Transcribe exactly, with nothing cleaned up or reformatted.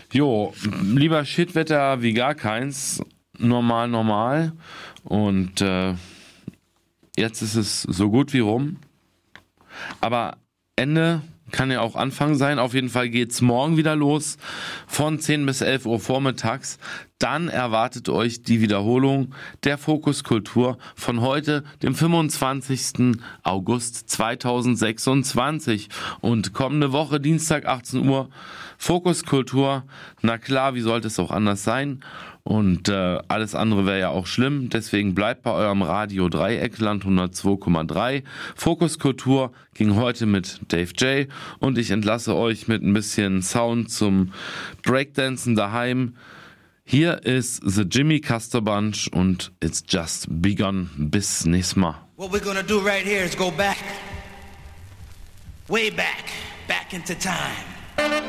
Jo, lieber Shitwetter wie gar keins. Normal, normal. Und äh, jetzt ist es so gut wie rum. Aber Ende kann ja auch Anfang sein. Auf jeden Fall geht's morgen wieder los von zehn bis elf Uhr vormittags. Dann erwartet euch die Wiederholung der Fokuskultur von heute, dem fünfundzwanzigsten August zweitausendsechsundzwanzig. Und kommende Woche, Dienstag achtzehn Uhr, Fokuskultur. Na klar, wie sollte es auch anders sein? Und äh, alles andere wäre ja auch schlimm. Deswegen bleibt bei eurem Radio Dreieckland hundertzwei Komma drei. Fokuskultur ging heute mit Dave J. Und ich entlasse euch mit ein bisschen Sound zum Breakdancen daheim. Hier ist The Jimmy Custer Bunch und It's Just Begun. Bis nächstes Mal. What we're gonna do right here is go back, way back, back into time.